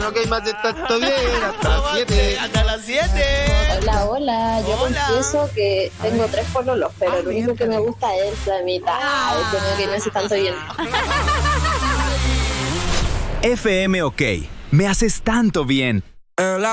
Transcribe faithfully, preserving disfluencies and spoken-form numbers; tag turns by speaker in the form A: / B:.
A: Ok, me hace tanto bien. Hasta las siete.
B: Hasta las siete.
C: Hola, hola. Yo
B: Hola.
C: confieso que tengo tres pololos, pero
B: Ah,
C: lo único que me gusta es la mitad.
B: Ah.
C: Es como que me hace tanto bien.
D: F M OK. Me haces tanto bien.